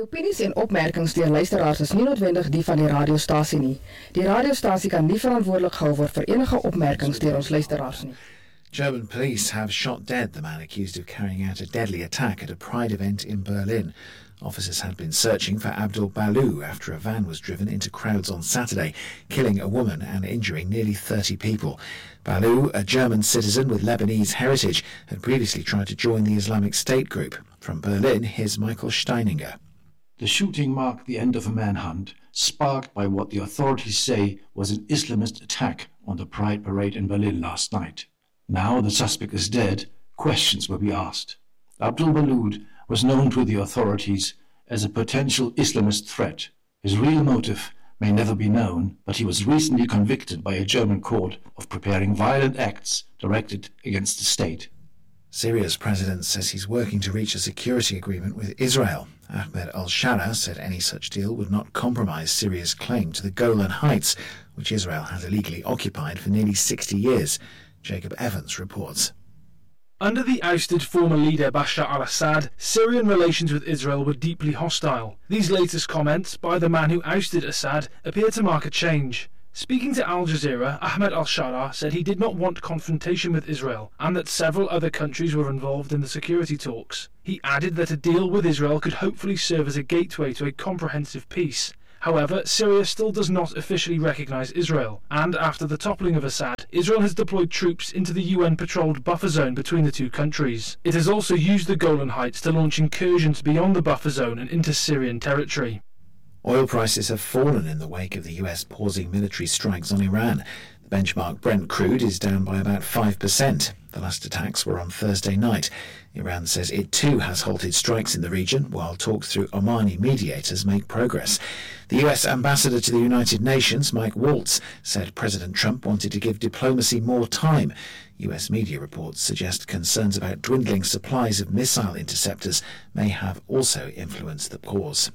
Opinies en opmerkings deur luisteraars is nie noodwendig die van die radiostasie nie. Die radiostasie kan nie verantwoordelik gehou word vir enige opmerkings deur ons luisteraars nie. German police have shot dead the man accused of carrying out a deadly attack at a pride event in Berlin. Officers had been searching for Abdul Balou after a van was driven into crowds on Saturday, killing a woman and injuring nearly 30 people. Balou, a German citizen with Lebanese heritage, had previously tried to join the Islamic State group. From Berlin, here's Michael Steininger. The shooting marked the end of a manhunt, sparked by what the authorities say was an Islamist attack on the Pride Parade in Berlin last night. Now the suspect is dead, questions will be asked. Abdul Balou was known to the authorities as a potential Islamist threat. His real motive may never be known, but he was recently convicted by a German court of preparing violent acts directed against the state. Syria's president says he's working to reach a security agreement with Israel. Ahmed al-Shara said any such deal would not compromise Syria's claim to the Golan Heights, which Israel has illegally occupied for nearly 60 years. Jacob Evans reports. Under the ousted former leader Bashar al-Assad, Syrian relations with Israel were deeply hostile. These latest comments by the man who ousted Assad appear to mark a change. Speaking to Al Jazeera, Ahmed al-Shara said he did not want confrontation with Israel and that several other countries were involved in the security talks. He added that a deal with Israel could hopefully serve as a gateway to a comprehensive peace. However, Syria still does not officially recognise Israel, and after the toppling of Assad, Israel has deployed troops into the UN-patrolled buffer zone between the two countries. It has also used the Golan Heights to launch incursions beyond the buffer zone and into Syrian territory. Oil prices have fallen in the wake of the US pausing military strikes on Iran. The benchmark Brent crude is down by about 5%. The last attacks were on Thursday night. Iran says it too has halted strikes in the region, while talks through Omani mediators make progress. The US ambassador to the United Nations, Mike Waltz, said President Trump wanted to give diplomacy more time. US media reports suggest concerns about dwindling supplies of missile interceptors may have also influenced the pause.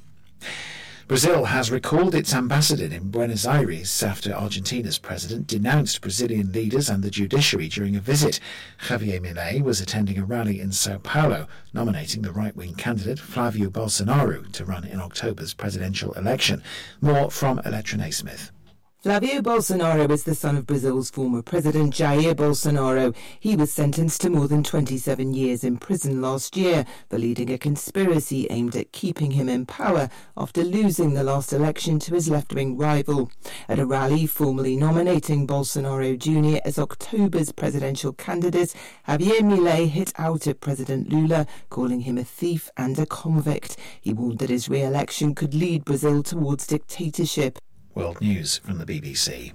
Brazil has recalled its ambassador in Buenos Aires after Argentina's president denounced Brazilian leaders and the judiciary during a visit. Javier Milei was attending a rally in Sao Paulo, nominating the right-wing candidate Flavio Bolsonaro to run in October's presidential election. More from Electra Naismith. Flavio Bolsonaro is the son of Brazil's former president Jair Bolsonaro. He was sentenced to more than 27 years in prison last year for leading a conspiracy aimed at keeping him in power after losing the last election to his left-wing rival. At a rally formally nominating Bolsonaro Jr. as October's presidential candidate, Javier Milei hit out at President Lula, calling him a thief and a convict. He warned that his re-election could lead Brazil towards dictatorship. World News from the BBC.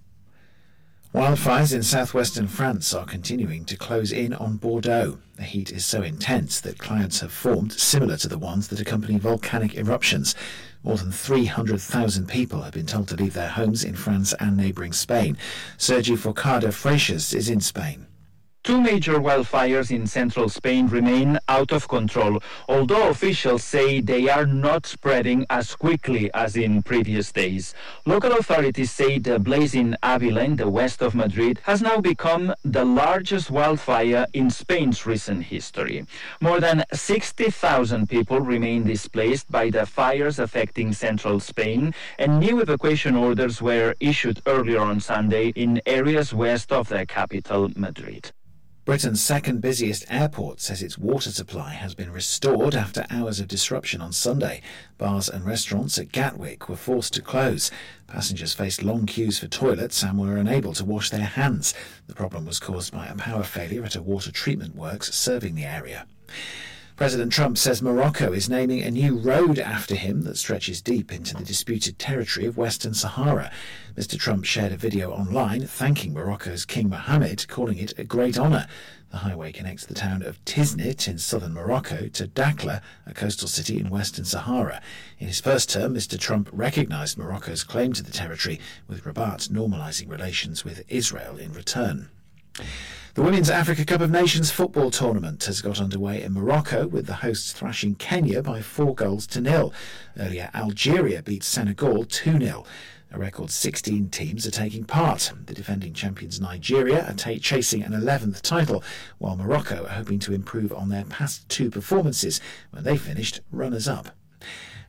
Wildfires in southwestern France are continuing to close in on Bordeaux. The heat is so intense that clouds have formed similar to the ones that accompany volcanic eruptions. More than 300,000 people have been told to leave their homes in France and neighbouring Spain. Sergi Forcada Freixas is in Spain. Two major wildfires in central Spain remain out of control, although officials say they are not spreading as quickly as in previous days. Local authorities say the blaze in Avila, in the west of Madrid, has now become the largest wildfire in Spain's recent history. More than 60,000 people remain displaced by the fires affecting central Spain, and new evacuation orders were issued earlier on Sunday in areas west of the capital, Madrid. Britain's second busiest airport says its water supply has been restored after hours of disruption on Sunday. Bars and restaurants at Gatwick were forced to close. Passengers faced long queues for toilets and were unable to wash their hands. The problem was caused by a power failure at a water treatment works serving the area. President Trump says Morocco is naming a new road after him that stretches deep into the disputed territory of Western Sahara. Mr. Trump shared a video online thanking Morocco's King Mohammed, calling it a great honour. The highway connects the town of Tiznit in southern Morocco to Dakhla, a coastal city in Western Sahara. In his first term, Mr. Trump recognised Morocco's claim to the territory, with Rabat normalising relations with Israel in return. The Women's Africa Cup of Nations football tournament has got underway in Morocco, with the hosts thrashing Kenya by 4-0. Earlier, Algeria beat Senegal 2-0. A record 16 teams are taking part. The defending champions Nigeria are chasing an 11th title, while Morocco are hoping to improve on their past two performances when they finished runners-up.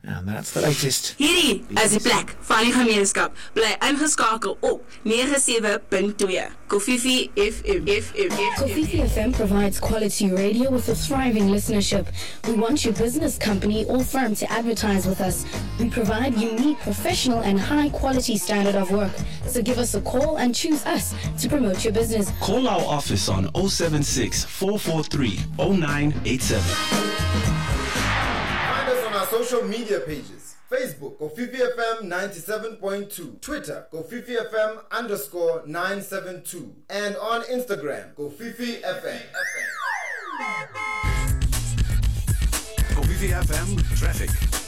And that's the latest. Hierdie is die plek van die gemeenskap. Bly ingeskakel op 97.2 Kofifi FM. Kofifi FM provides quality radio with a thriving listenership. We want your business, company, or firm to advertise with us. We provide unique, professional, and high-quality standard of work. So give us a call and choose us to promote your business. Call our office on 076 443 0987. Find us on our social media pages. Facebook, Kofifi FM 97.2. Twitter, Kofifi FM _972. And on Instagram, Kofifi FM. Kofifi FM Traffic.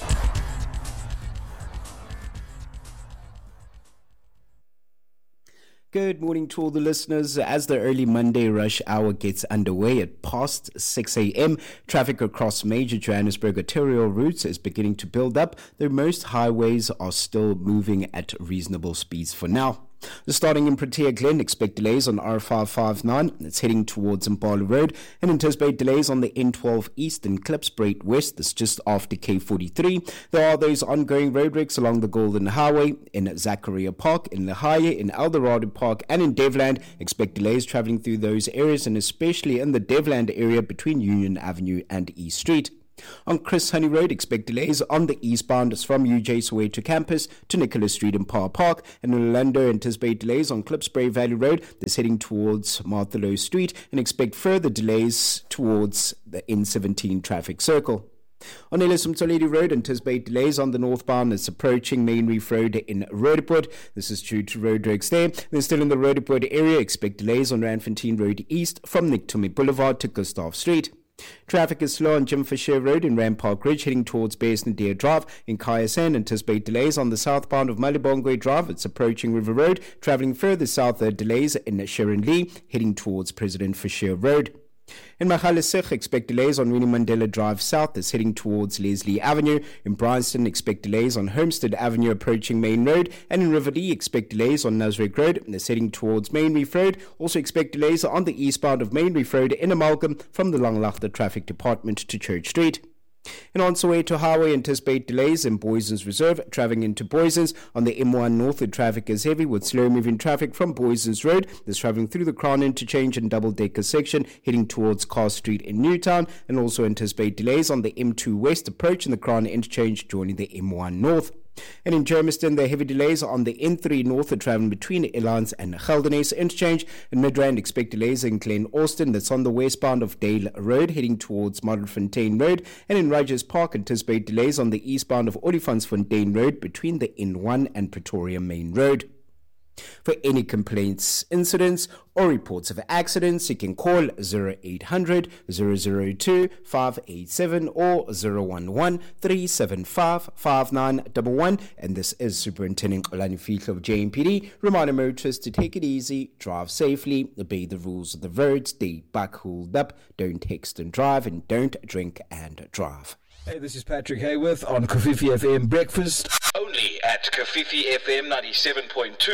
Good morning to all the listeners. As the early Monday rush hour gets underway at past 6 a.m., traffic across major Johannesburg arterial routes is beginning to build up, though most highways are still moving at reasonable speeds for now. Starting in Protea Glen, expect delays on R559. It's heading towards Impala Road, and anticipate delays on the N12 East and Klipspruit West. That's just after K43. There are those ongoing road wrecks along the Golden Highway, in Zachariah Park, in Lahaya, in Eldorado Park, and in Devland. Expect delays travelling through those areas, and especially in the Devland area between Union Avenue and East Street. On Chris Honey Road, expect delays on the eastbound from UJ Soweto campus to Nicholas Street and Power Park. And in Orlando, anticipate delays on Klipspruit Valley Road. That's heading towards Martha Lowe Street, and expect further delays towards the N17 traffic circle. On Ellis Mtoledi Road, anticipate delays on the northbound that's approaching Main Reef Road in Roodepoort. This is due to road wrecks there. Then still in the Roodepoort area, expect delays on Randfontein Road East from Nick Tumi Boulevard to Gustav Street. Traffic is slow on Jim Fisher Road in Rampart Ridge, heading towards Bears Nadir Drive. In Kayasan, anticipate delays on the southbound of Malibongwe Drive. It's approaching River Road. Travelling further south, delays in Sharon Lee, heading towards President Fisher Road. In Magaliesig, expect delays on Winnie Mandela Drive South, that's heading towards Leslie Avenue. In Bryanston, expect delays on Homestead Avenue approaching Main Road. And in Riverlea, expect delays on Nasrec Road, that's heading towards Main Reef Road. Also expect delays on the eastbound of Main Reef Road in Amalgam from the Langlaagte Traffic Department to Church Street. And on Soweto Highway, anticipate delays in Boysons Reserve, travelling into Boysons. On the M1 North, the traffic is heavy with slow-moving traffic from Boysons Road. That's travelling through the Crown Interchange and double-decker section, heading towards Carr Street in Newtown. And also anticipate delays on the M2 West approach in the Crown Interchange, joining the M1 North. And in Germiston, there are heavy delays on the N3 North are travelling between Elands and Geldenhuys Interchange. In Midrand, expect delays in Glen Austin, that's on the westbound of Dale Road, heading towards Modderfontein Road. And in Rogers Park, anticipate delays on the eastbound of Olifantsfontein Road between the N1 and Pretoria Main Road. For any complaints, incidents, or reports of accidents, you can call 0800 002 587 or 011 375 5911. And this is Superintendent Olani Fihllo of JMPD, reminding motorists to take it easy, drive safely, obey the rules of the road, stay back holed up, don't text and drive, and don't drink and drive. Hey, this is Patrick Hayworth on Kofifi FM Breakfast. Only at Kofifi FM 97.2.